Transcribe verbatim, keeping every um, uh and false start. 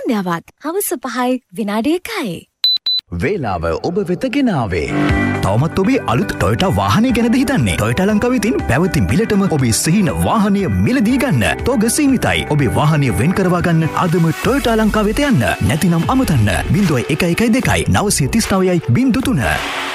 සන්ධ්‍යාවත් හවස පහයි විනාඩි එකයි. වේලාව ඔබ වෙත ගෙනාවේ. තවමත් ඔබේ අලුත් ටොයෝටා වාහනය ගැනද හිතන්නේ? ටොයෝටා ලංකාවේ තියෙන පැවති මිලටම ඔබේ සිහින වාහනය මිලදී ගන්න. තෝග සීමිතයි. ඔබේ වාහනය වෙන් කරවා ගන්න අදම ටොයෝටා ලංකාවට යන්න. නැතිනම් අමතන්න. බිංදුව එක එකයි දෙකයි නවසිය තිස් නවයයි බිංදුව තුන.